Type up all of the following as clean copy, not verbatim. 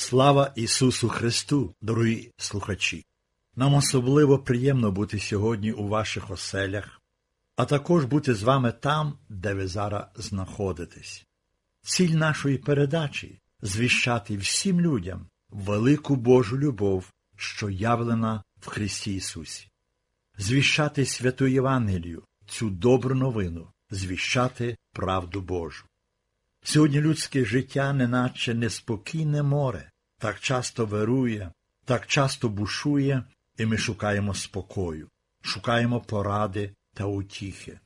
Слава Ісусу Христу, дорогі слухачі! Нам особливо приємно бути сьогодні у ваших оселях, а також бути з вами там, де ви зараз знаходитесь. Ціль нашої передачі – звіщати всім людям велику Божу любов, що явлена в Христі Ісусі. Звіщати святу Євангелію, цю добру новину, звіщати правду Божу. Сьогодні людське життя неначе неспокійне море, так часто вирує, так часто бушує, і ми шукаємо спокою, шукаємо поради та утіхи.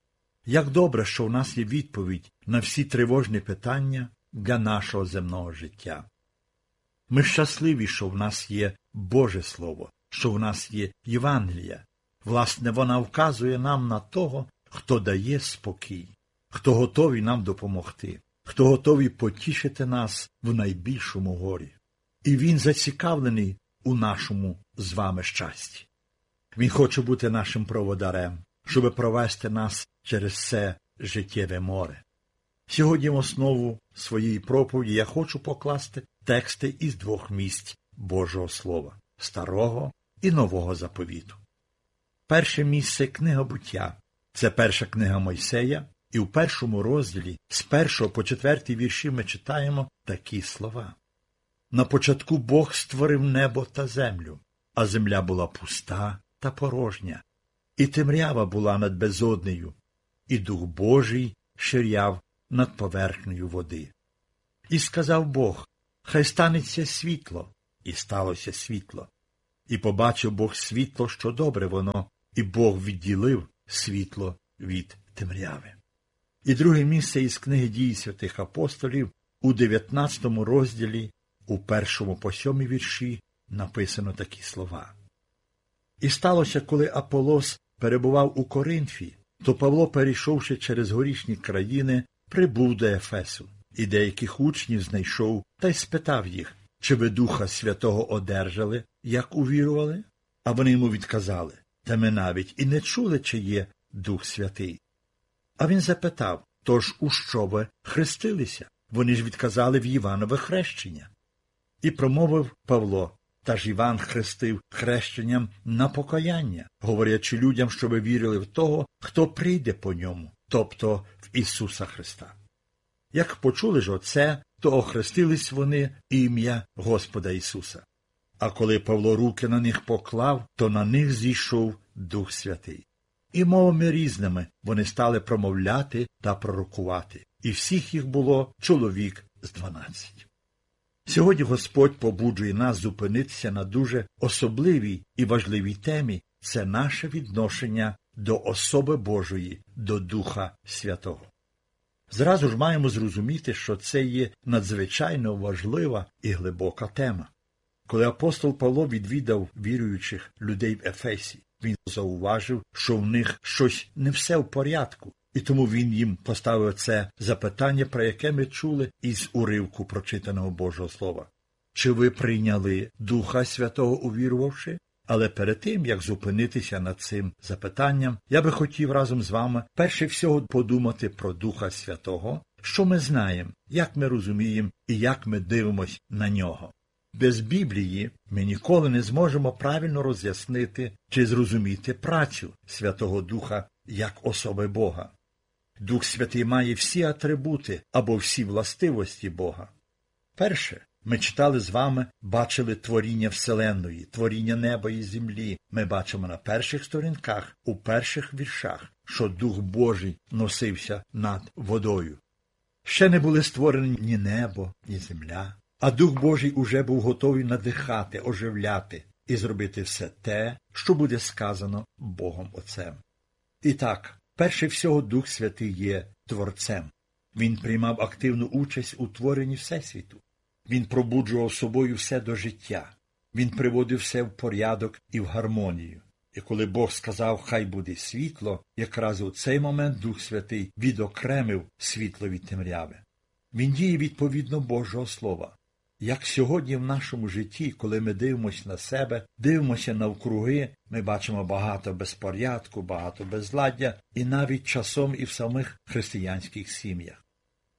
Як добре, що в нас є відповідь на всі тривожні питання для нашого земного життя. Ми щасливі, що в нас є Боже Слово, що в нас є Євангелія. Власне, вона вказує нам на того, хто дає спокій, хто готовий нам допомогти, хто готовий потішити нас в найбільшому горі. І Він зацікавлений у нашому з вами щасті. Він хоче бути нашим проводарем, щоб провести нас через це життєве море. Сьогодні в основу своєї проповіді я хочу покласти тексти із двох місць Божого Слова – Старого і Нового Заповіту. Перше місце – Книга Буття. Це перша книга Мойсея, і в першому розділі з 1 по 4 вірші ми читаємо такі слова. «На початку Бог створив небо та землю, а земля була пуста та порожня, і темрява була над безоднею, і Дух Божий ширяв над поверхнею води. І сказав Бог, хай станеться світло, і сталося світло. І побачив Бог світло, що добре воно, і Бог відділив світло від темряви». І друге місце із книги «Дії святих апостолів» у 19 розділі, у 1 по 7 вірші написано такі слова. «І сталося, коли Аполос перебував у Коринфі, то Павло, перейшовши через горішні країни, прибув до Ефесу, і деяких учнів знайшов та й спитав їх, чи ви Духа Святого одержали, як увірували? А вони йому відказали, та ми навіть і не чули, чи є Дух Святий. А він запитав, тож у що ви хрестилися? Вони ж відказали в Іванове хрещення. І промовив Павло, та ж Іван хрестив хрещенням на покаяння, говорячи людям, щоби вірили в того, хто прийде по ньому, тобто в Ісуса Христа. Як почули ж оце, то охрестились вони ім'я Господа Ісуса. А коли Павло руки на них поклав, то на них зійшов Дух Святий. І мовами різними вони стали промовляти та пророкувати. І всіх їх було чоловік з 12. Сьогодні Господь побуджує нас зупинитися на дуже особливій і важливій темі – це наше відношення до особи Божої, до Духа Святого. Зразу ж маємо зрозуміти, що це є надзвичайно важлива і глибока тема. Коли апостол Павло відвідав віруючих людей в Ефесі, він зауважив, що в них щось не все в порядку, і тому він їм поставив це запитання, про яке ми чули із уривку прочитаного Божого Слова. Чи ви прийняли Духа Святого, увірувавши? Але перед тим, як зупинитися над цим запитанням, я би хотів разом з вами перше всього подумати про Духа Святого, що ми знаємо, як ми розуміємо і як ми дивимось на Нього. Без Біблії ми ніколи не зможемо правильно роз'яснити чи зрозуміти працю Святого Духа як особи Бога. Дух Святий має всі атрибути або всі властивості Бога. Перше, ми читали з вами, бачили творіння Вселенної, творіння неба і землі. Ми бачимо на перших сторінках, у перших віршах, що Дух Божий носився над водою. Ще не були створені ні небо, ні земля. А Дух Божий уже був готовий надихати, оживляти і зробити все те, що буде сказано Богом Отцем. І так, перше всього Дух Святий є Творцем. Він приймав активну участь у творенні Всесвіту. Він пробуджував собою все до життя. Він приводив все в порядок і в гармонію. І коли Бог сказав, хай буде світло, якраз у цей момент Дух Святий відокремив світло від темряви. Він діє відповідно Божого Слова. Як сьогодні в нашому житті, коли ми дивимося на себе, дивимося навкруги, ми бачимо багато безпорядку, багато безладдя, і навіть часом і в самих християнських сім'ях.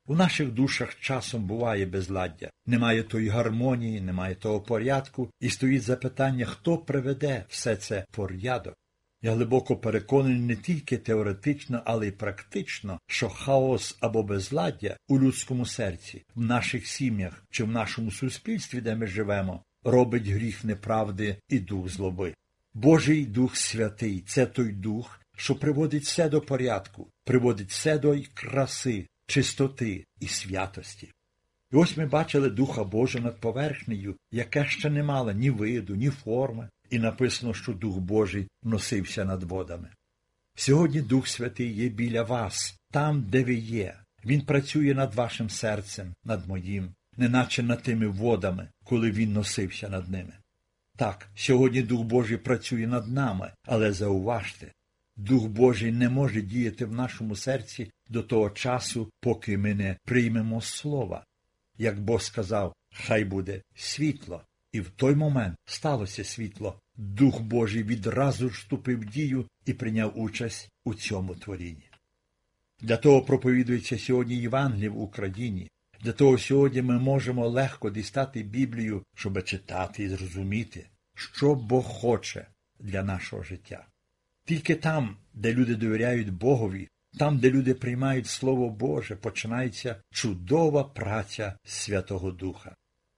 У наших душах часом буває безладдя, немає тої гармонії, немає того порядку, і стоїть запитання, хто приведе все це в порядок. Я глибоко переконаний не тільки теоретично, але й практично, що хаос або безладдя у людському серці, в наших сім'ях чи в нашому суспільстві, де ми живемо, робить гріх неправди і дух злоби. Божий Дух Святий – це той дух, що приводить все до порядку, приводить все до краси, чистоти і святості. І ось ми бачили Духа Божого над поверхнею, яке ще не мало ні виду, ні форми, і написано, що Дух Божий носився над водами. Сьогодні Дух Святий є біля вас, там, де ви є. Він працює над вашим серцем, над моїм, неначе над тими водами, коли він носився над ними. Так, сьогодні Дух Божий працює над нами, але зауважте, Дух Божий не може діяти в нашому серці до того часу, поки ми не приймемо Слова. Як Бог сказав, хай буде світло. І в той момент сталося світло. Дух Божий відразу ж вступив в дію і прийняв участь у цьому творінні. Для того проповідується сьогодні Євангеліє в Україні. Для того сьогодні ми можемо легко дістати Біблію, щоб читати і зрозуміти, що Бог хоче для нашого життя. Тільки там, де люди довіряють Богові, там, де люди приймають Слово Боже, починається чудова праця Святого Духа.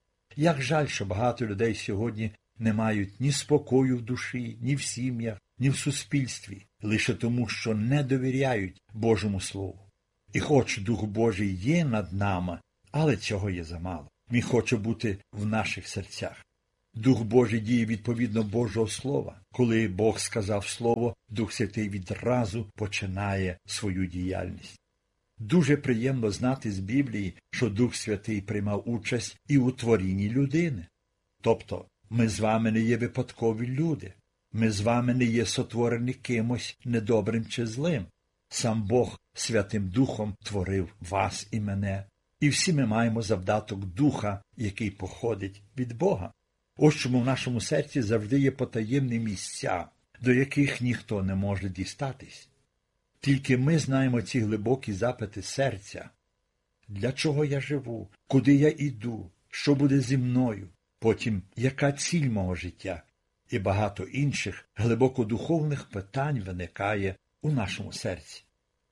Як жаль, що багато людей сьогодні не мають ні спокою в душі, ні в сім'ях, ні в суспільстві, лише тому, що не довіряють Божому Слову. І хоч Дух Божий є над нами, але цього є замало. Він хоче бути в наших серцях. Дух Божий діє відповідно Божого Слова. Коли Бог сказав Слово, Дух Святий відразу починає свою діяльність. Дуже приємно знати з Біблії, що Дух Святий приймав участь і у творінні людини. Тобто, ми з вами не є випадкові люди. Ми з вами не є сотворені кимось недобрим чи злим. Сам Бог Святим Духом творив вас і мене. І всі ми маємо завдаток Духа, який походить від Бога. Ось чому в нашому серці завжди є потаємні місця, до яких ніхто не може дістатись. Тільки ми знаємо ці глибокі запити серця. Для чого я живу? Куди я іду? Що буде зі мною? Потім, яка ціль мого життя? І багато інших глибоко духовних питань виникає у нашому серці.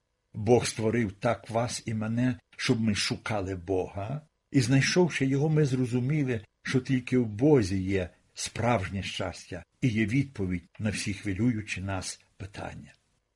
Бог створив так вас і мене, щоб ми шукали Бога, і, знайшовши Його, ми зрозуміли, що тільки в Бозі є справжнє щастя і є відповідь на всі хвилюючі нас питання.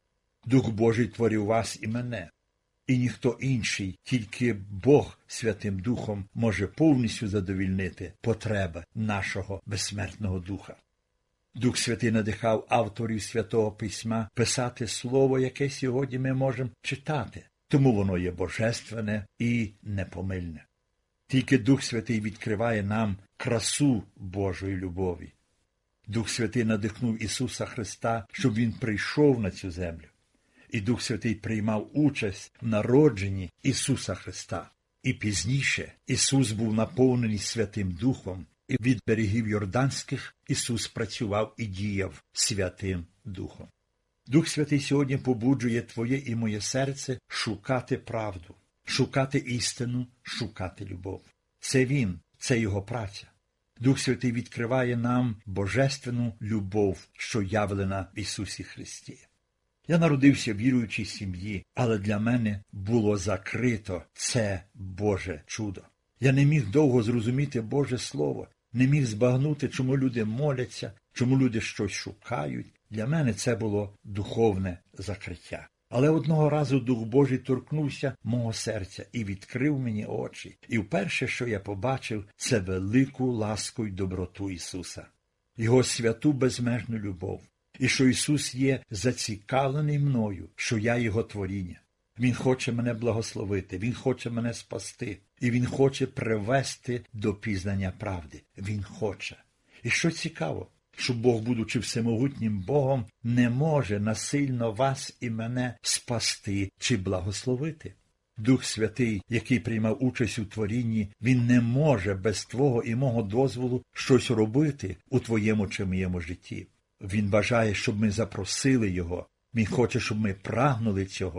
Дух Божий творив вас і мене, і ніхто інший, тільки Бог Святим Духом може повністю задовільнити потреби нашого безсмертного Духа. Дух Святий надихав авторів Святого Письма писати слово, яке сьогодні ми можемо читати, тому воно є божественне і непомильне. Тільки Дух Святий відкриває нам красу Божої любові. Дух Святий надихнув Ісуса Христа, щоб Він прийшов на цю землю. І Дух Святий приймав участь в народженні Ісуса Христа. І пізніше Ісус був наповнений Святим Духом, і від берегів Йорданських Ісус працював і діяв Святим Духом. Дух Святий сьогодні побуджує твоє і моє серце шукати правду, шукати істину, шукати любов. Це Він, це Його праця. Дух Святий відкриває нам божественну любов, що явлена в Ісусі Христі. Я народився в віруючій сім'ї, але для мене було закрито це Боже чудо. Я не міг довго зрозуміти Боже Слово, не міг збагнути, чому люди моляться, чому люди щось шукають. Для мене це було духовне закриття. Але одного разу Дух Божий торкнувся мого серця і відкрив мені очі. І вперше, що я побачив, це велику ласку й доброту Ісуса. Його святу безмежну любов. І що Ісус є зацікавлений мною, що я Його творіння. Він хоче мене благословити, Він хоче мене спасти. І Він хоче привести до пізнання правди. Він хоче. І що цікаво, що Бог, будучи всемогутнім Богом, не може насильно вас і мене спасти чи благословити. Дух Святий, який приймав участь у творінні, Він не може без твого і мого дозволу щось робити у твоєму чи моєму житті. Він бажає, щоб ми запросили Його. Він хоче, щоб ми прагнули цього.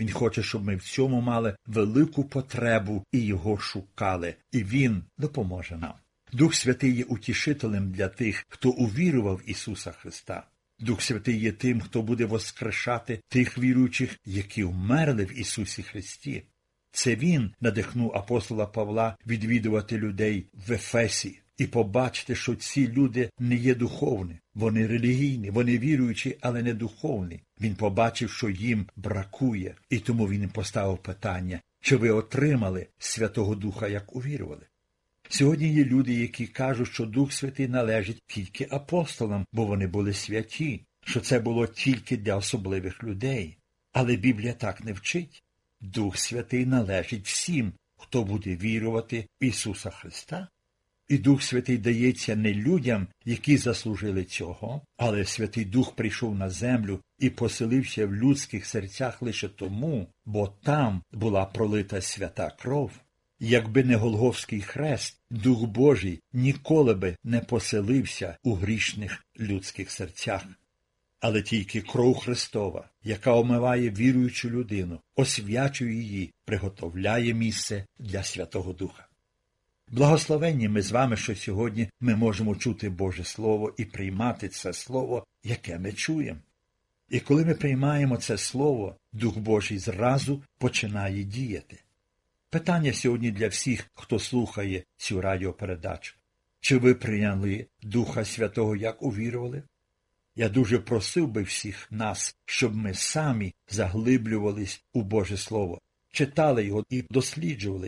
Він хоче, щоб ми в цьому мали велику потребу і його шукали, і він допоможе нам. Дух Святий є утішителем для тих, хто увірував в Ісуса Христа. Дух Святий є тим, хто буде воскрешати тих віруючих, які вмерли в Ісусі Христі. Це Він надихнув апостола Павла відвідувати людей в Ефесі і побачити, що ці люди не є духовні. Вони релігійні, вони віруючі, але не духовні. Він побачив, що їм бракує, і тому він їм поставив питання, чи ви отримали Святого Духа, як увірували. Сьогодні є люди, які кажуть, що Дух Святий належить тільки апостолам, бо вони були святі, що це було тільки для особливих людей. Але Біблія так не вчить. Дух Святий належить всім, хто буде вірувати в Ісуса Христа. І Дух Святий дається не людям, які заслужили цього, але Святий Дух прийшов на землю і поселився в людських серцях лише тому, бо там була пролита свята кров. Якби не Голгофський хрест, Дух Божий ніколи би не поселився у грішних людських серцях. Але тільки кров Христова, яка омиває віруючу людину, освячує її, приготовляє місце для Святого Духа. Благословенні ми з вами, що сьогодні ми можемо чути Боже Слово і приймати це Слово, яке ми чуємо. І коли ми приймаємо це Слово, Дух Божий зразу починає діяти. Питання сьогодні для всіх, хто слухає цю радіопередачу. Чи ви прийняли Духа Святого, як увірували? Я дуже просив би всіх нас, щоб ми самі заглиблювались у Боже Слово, читали його і досліджували.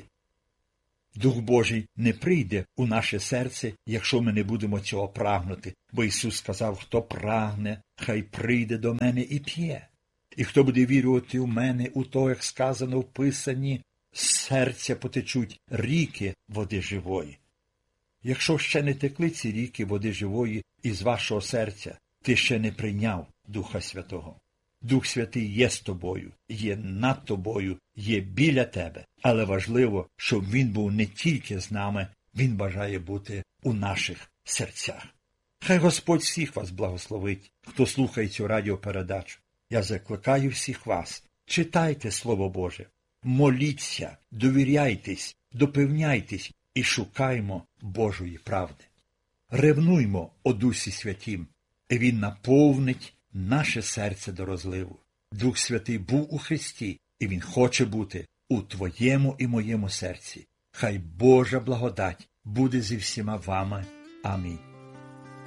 Дух Божий не прийде у наше серце, якщо ми не будемо цього прагнути, бо Ісус сказав, хто прагне, хай прийде до мене і п'є. І хто буде вірувати в мене, у то, як сказано в Писанні, з серця потечуть ріки води живої. Якщо ще не текли ці ріки води живої із вашого серця, ти ще не прийняв Духа Святого. Дух Святий є з тобою, є над тобою, є біля тебе. Але важливо, щоб Він був не тільки з нами, Він бажає бути у наших серцях. Хай Господь всіх вас благословить, хто слухає цю радіопередачу. Я закликаю всіх вас, читайте Слово Боже, моліться, довіряйтесь, допевняйтесь і шукаймо Божої правди. Ревнуймо о Дусі Святім, і Він наповнить наше серце до розливу. Дух Святий був у Христі, і Він хоче бути у твоєму і моєму серці. Хай Божа благодать буде зі всіма вами. Амінь.